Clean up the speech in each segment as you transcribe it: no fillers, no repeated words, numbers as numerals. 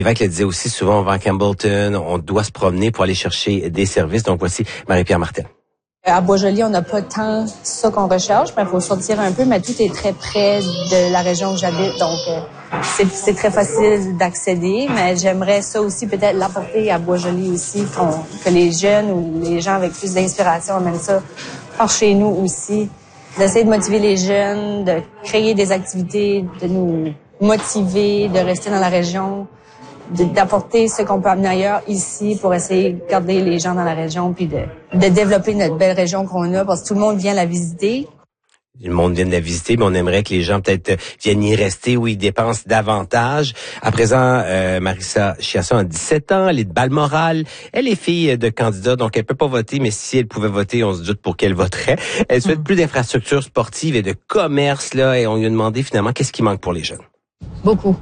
L'évêque le disait aussi, souvent on va à Campbellton, on doit se promener pour aller chercher des services. Donc voici Marie-Pierre Martin. À Bois-Joli, on n'a pas tant ça qu'on recherche, mais il faut sortir un peu, mais tout est très près de la région où j'habite, donc c'est très facile d'accéder, mais j'aimerais ça aussi peut-être l'apporter à Bois-Joli aussi, que les jeunes ou les gens avec plus d'inspiration amènent ça par chez nous aussi, d'essayer de motiver les jeunes, de créer des activités, de nous motiver, de rester dans la région, d'apporter ce qu'on peut amener ailleurs ici pour essayer de garder les gens dans la région puis de développer notre belle région qu'on a parce que tout le monde vient la visiter. Le monde vient de la visiter, mais on aimerait que les gens peut-être viennent y rester où ils dépensent davantage. À présent, Marissa Chiasson a 17 ans, elle est de Balmoral. Elle est fille de candidat, donc elle peut pas voter, mais si elle pouvait voter, on se doute pour qu'elle voterait. Elle souhaite plus d'infrastructures sportives et de commerce, là, et on lui a demandé finalement qu'est-ce qui manque pour les jeunes. Beaucoup.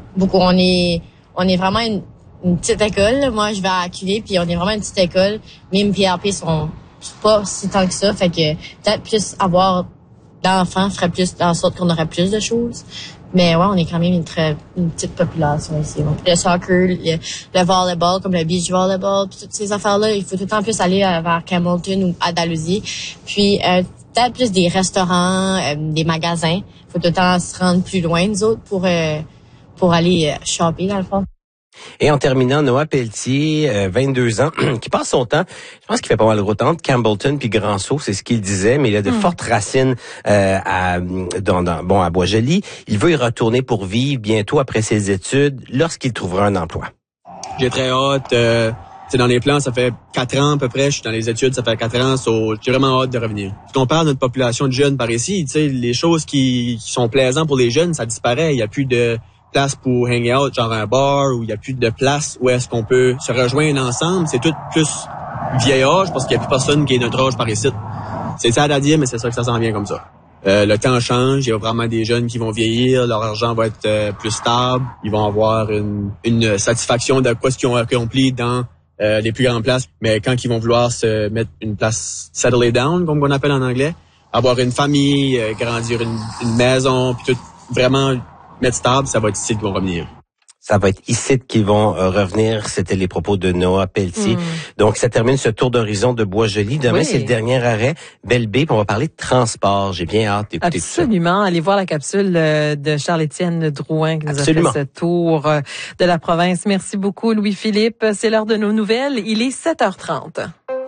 On est vraiment une petite école. Moi, je vais à QV, puis on est vraiment une petite école. Même PRP sont pas si tant que ça. Fait que peut-être plus avoir d'enfants ferait plus en sorte qu'on aurait plus de choses. Mais ouais, on est quand même une petite population ici. Donc, le soccer, le volleyball, comme le beach volleyball, puis toutes ces affaires-là, il faut tout le temps plus aller vers Campbellton ou Andalousie. Puis peut-être plus des restaurants, des magasins. Il faut tout le temps se rendre plus loin, nous autres, pour aller shopper, dans le fond. Et en terminant, Noah Pelletier, 22 ans, qui passe son temps, je pense qu'il fait pas mal de route entre Campbellton puis Grand-Sault, c'est ce qu'il disait, mais il a de fortes racines à Bois-Joli. Il veut y retourner pour vivre bientôt après ses études, lorsqu'il trouvera un emploi. J'ai très hâte. C'est dans les plans, ça fait 4 ans à peu près. Je suis dans les études, ça fait 4 ans. J'ai vraiment hâte de revenir. Quand on parle de notre population de jeunes par ici, tu sais, les choses qui sont plaisantes pour les jeunes, ça disparaît. Il y a plus de place pour hang out, genre un bar, où il y a plus de place où est-ce qu'on peut se rejoindre ensemble. C'est tout plus vieil âge parce qu'il y a plus personne qui est notre âge par ici. C'est sad à dire, mais c'est ça que ça s'en vient comme ça. Le temps change, il y a vraiment des jeunes qui vont vieillir, leur argent va être plus stable, ils vont avoir une satisfaction de quoi ce qu'ils ont accompli dans les plus grandes places, mais quand ils vont vouloir se mettre une place settle down, comme on appelle en anglais, avoir une famille, grandir une maison, puis tout vraiment mettre stable, ça va être ici qu'ils vont revenir. Ça va être ici qu'ils vont revenir. C'était les propos de Noah Pelletier. Donc, ça termine ce tour d'horizon de Bois-Joli. Demain, c'est le dernier arrêt, Belle-Baie, puis on va parler de transport. J'ai bien hâte d'écouter tout ça. Absolument. Allez voir la capsule de Charles-Étienne Drouin qui nous a fait ce tour de la province. Merci beaucoup, Louis-Philippe. C'est l'heure de nos nouvelles. Il est 7h30.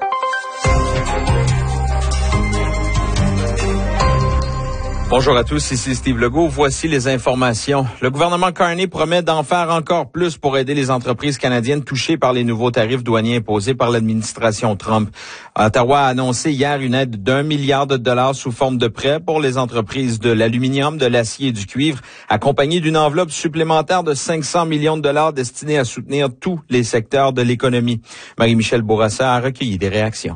Bonjour à tous, ici Steve Legault. Voici les informations. Le gouvernement Carney promet d'en faire encore plus pour aider les entreprises canadiennes touchées par les nouveaux tarifs douaniers imposés par l'administration Trump. Ottawa a annoncé hier une aide d'1 milliard de dollars sous forme de prêt pour les entreprises de l'aluminium, de l'acier et du cuivre, accompagnée d'une enveloppe supplémentaire de 500 millions de dollars destinée à soutenir tous les secteurs de l'économie. Marie-Michel Bourassa a recueilli des réactions.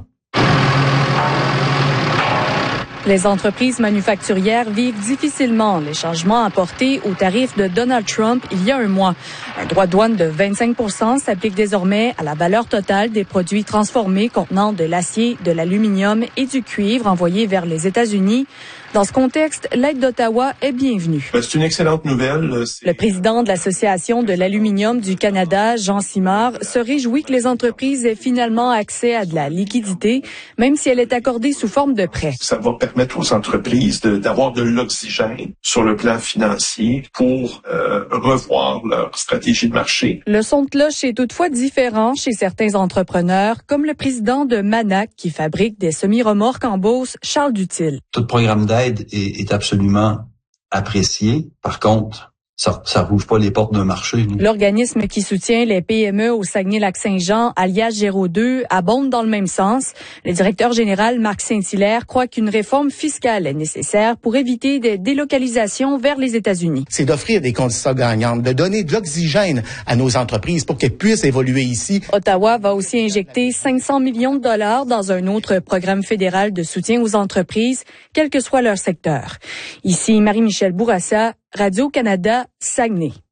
Les entreprises manufacturières vivent difficilement les changements apportés aux tarifs de Donald Trump il y a un mois. Un droit de douane de 25 % s'applique désormais à la valeur totale des produits transformés contenant de l'acier, de l'aluminium et du cuivre envoyés vers les États-Unis. Dans ce contexte, l'aide d'Ottawa est bienvenue. C'est une excellente nouvelle. Le président de l'Association de l'aluminium du Canada, Jean Simard, se réjouit que les entreprises aient finalement accès à de la liquidité, même si elle est accordée sous forme de prêt. Ça va permettre aux entreprises d'avoir de l'oxygène sur le plan financier pour revoir leur stratégie de marché. Le son de cloche est toutefois différent chez certains entrepreneurs, comme le président de Manac qui fabrique des semi-remorques en Beauce, Charles Dutil. Tout programme d'aide est absolument apprécié. Par contre, ça rouvre pas les portes d'un marché. L'organisme qui soutient les PME au Saguenay-Lac-Saint-Jean, alias Géraud 2, abonde dans le même sens. Le directeur général Marc Saint-Hilaire croit qu'une réforme fiscale est nécessaire pour éviter des délocalisations vers les États-Unis. C'est d'offrir des conditions gagnantes, de donner de l'oxygène à nos entreprises pour qu'elles puissent évoluer ici. Ottawa va aussi injecter 500 millions de dollars dans un autre programme fédéral de soutien aux entreprises, quel que soit leur secteur. Ici, Marie-Michel Bourassa, Radio-Canada, Saguenay.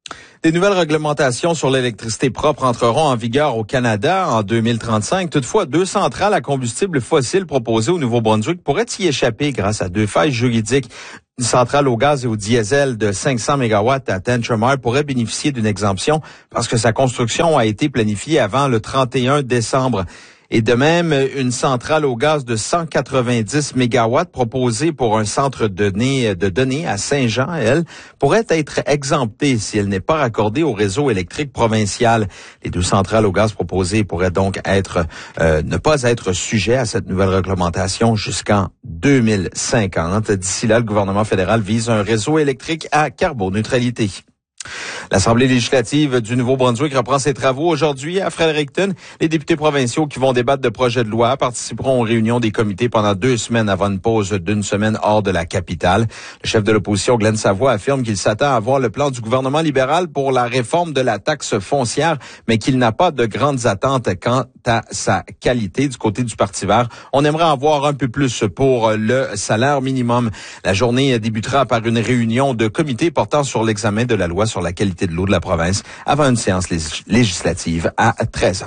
Des nouvelles réglementations sur l'électricité propre entreront en vigueur au Canada en 2035. Toutefois, 2 centrales à combustible fossile proposées au Nouveau-Brunswick pourraient y échapper grâce à 2 failles juridiques. Une centrale au gaz et au diesel de 500 MW à Tantramar pourrait bénéficier d'une exemption parce que sa construction a été planifiée avant le 31 décembre. Et de même, une centrale au gaz de 190 MW proposée pour un centre de données à Saint-Jean, elle, pourrait être exemptée si elle n'est pas raccordée au réseau électrique provincial. Les 2 centrales au gaz proposées pourraient donc ne pas être sujets à cette nouvelle réglementation jusqu'en 2050. D'ici là, le gouvernement fédéral vise un réseau électrique à carboneutralité. L'Assemblée législative du Nouveau-Brunswick reprend ses travaux aujourd'hui à Fredericton. Les députés provinciaux qui vont débattre de projets de loi participeront aux réunions des comités pendant 2 semaines avant une pause d'1 semaine hors de la capitale. Le chef de l'opposition, Glenn Savoie, affirme qu'il s'attend à voir le plan du gouvernement libéral pour la réforme de la taxe foncière, mais qu'il n'a pas de grandes attentes quant à sa qualité. Du côté du Parti vert, on aimerait en voir un peu plus pour le salaire minimum. La journée débutera par une réunion de comité portant sur l'examen de la loi sur la qualité de l'eau de la province avant une séance législative à 13h.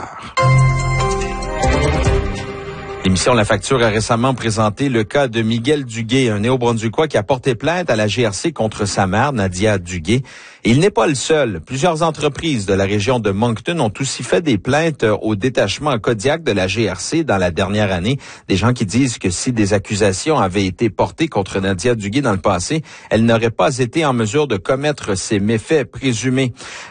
L'émission La Facture a récemment présenté le cas de Miguel Duguay, un néo-brunswickois qui a porté plainte à la GRC contre sa mère, Nadia Duguay. Et il n'est pas le seul. Plusieurs entreprises de la région de Moncton ont aussi fait des plaintes au détachement Kodiak de la GRC dans la dernière année. Des gens qui disent que si des accusations avaient été portées contre Nadia Duguay dans le passé, elle n'aurait pas été en mesure de commettre ces méfaits présumés.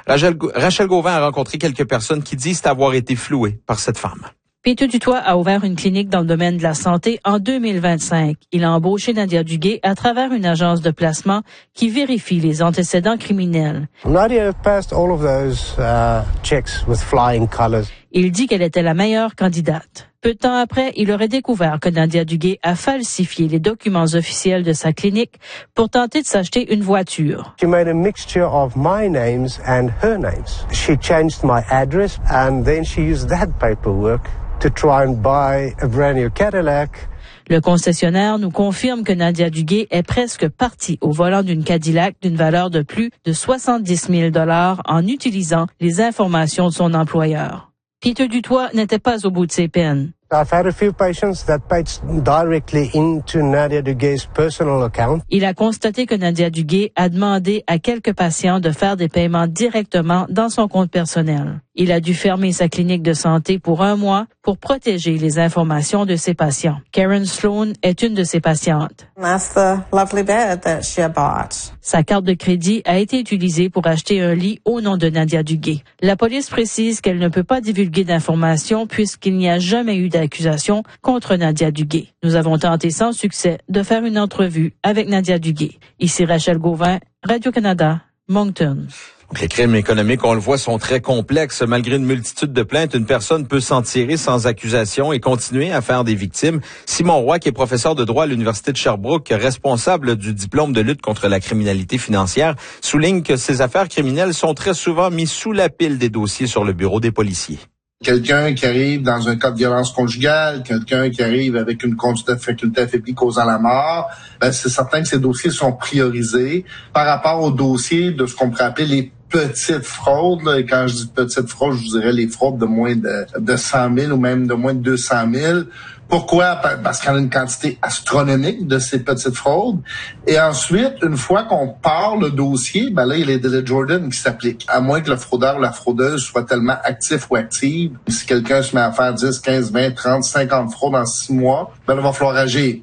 Rachel Gauvin a rencontré quelques personnes qui disent avoir été flouées par cette femme. Peter Dutoit a ouvert une clinique dans le domaine de la santé en 2025. Il a embauché Nadia Duguay à travers une agence de placement qui vérifie les antécédents criminels. Nadia passed all of those checks with flying colors. Il dit qu'elle était la meilleure candidate. Peu de temps après, il aurait découvert que Nadia Duguay a falsifié les documents officiels de sa clinique pour tenter de s'acheter une voiture. She made a mixture of my names and her names. She changed my address and then she used that paperwork to try and buy a brand new Cadillac. Le concessionnaire nous confirme que Nadia Duguay est presque partie au volant d'une Cadillac d'une valeur de plus de 70 000 $ en utilisant les informations de son employeur. Peter Dutoit n'était pas au bout de ses peines. I've had a few patients that paid directly into Nadia Duguay's personal account. Il a constaté que Nadia Duguay a demandé à quelques patients de faire des paiements directement dans son compte personnel. Il a dû fermer sa clinique de santé pour 1 mois pour protéger les informations de ses patients. Karen Sloan est une de ses patientes. That's the lovely bed that she had bought. Sa carte de crédit a été utilisée pour acheter un lit au nom de Nadia Duguay. La police précise qu'elle ne peut pas divulguer d'informations puisqu'il n'y a jamais eu d'accusation contre Nadia Duguay. Nous avons tenté sans succès de faire une entrevue avec Nadia Duguay. Ici Rachel Gauvin, Radio-Canada, Moncton. Donc, les crimes économiques, on le voit, sont très complexes. Malgré une multitude de plaintes, une personne peut s'en tirer sans accusation et continuer à faire des victimes. Simon Roy, qui est professeur de droit à l'Université de Sherbrooke, responsable du diplôme de lutte contre la criminalité financière, souligne que ces affaires criminelles sont très souvent mises sous la pile des dossiers sur le bureau des policiers. Quelqu'un qui arrive dans un cas de violence conjugale, quelqu'un qui arrive avec une conduite de faculté affaiblie causant la mort, c'est certain que ces dossiers sont priorisés par rapport aux dossiers de ce qu'on pourrait appeler les petites fraudes. Là. Et quand je dis petites fraudes, je vous dirais les fraudes de moins de 100 000 ou même de moins de 200 000. Pourquoi? Parce qu'on a une quantité astronomique de ces petites fraudes. Et ensuite, une fois qu'on part le dossier, là, il y a les délais Jordan qui s'appliquent. À moins que le fraudeur ou la fraudeuse soit tellement actif ou active. Si quelqu'un se met à faire 10, 15, 20, 30, 50 fraudes en 6 mois, il va falloir agir.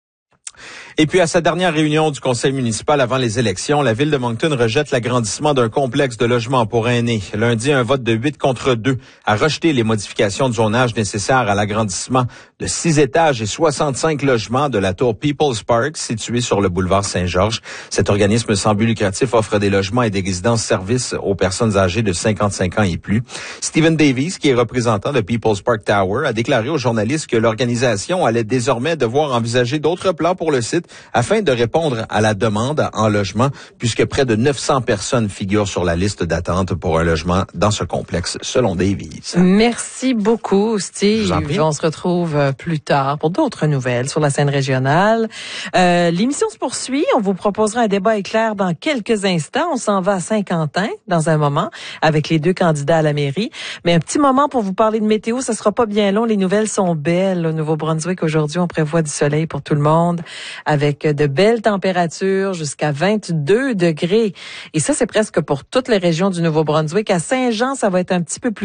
Et puis, à sa dernière réunion du conseil municipal avant les élections, la ville de Moncton rejette l'agrandissement d'un complexe de logements pour aînés. Lundi, un vote de 8 contre 2 a rejeté les modifications de zonage nécessaires à l'agrandissement de 6 étages et 65 logements de la tour People's Park située sur le boulevard Saint-Georges. Cet organisme sans but lucratif offre des logements et des résidences-services aux personnes âgées de 55 ans et plus. Stephen Davies, qui est représentant de People's Park Tower, a déclaré aux journalistes que l'organisation allait désormais devoir envisager d'autres plans pour le site cite, afin de répondre à la demande en logement, puisque près de 900 personnes figurent sur la liste d'attente pour un logement dans ce complexe, selon Davies. Merci beaucoup, Steve. On se retrouve plus tard pour d'autres nouvelles sur la scène régionale. L'émission se poursuit. On vous proposera un débat éclair dans quelques instants. On s'en va à Saint-Quentin dans un moment avec les 2 candidats à la mairie. Mais un petit moment pour vous parler de météo, ça sera pas bien long. Les nouvelles sont belles au Nouveau-Brunswick. Aujourd'hui, on prévoit du soleil pour tout le monde avec de belles températures jusqu'à 22 degrés. Et ça, c'est presque pour toutes les régions du Nouveau-Brunswick. À Saint-Jean, ça va être un petit peu plus